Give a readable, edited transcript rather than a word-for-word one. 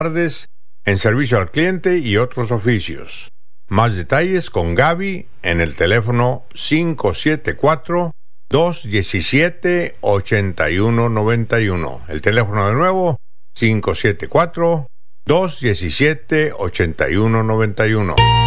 tardes en servicio al cliente y otros oficios. Más detalles con Gaby en el teléfono 574-217-8191. El teléfono de nuevo, 574-217-8191.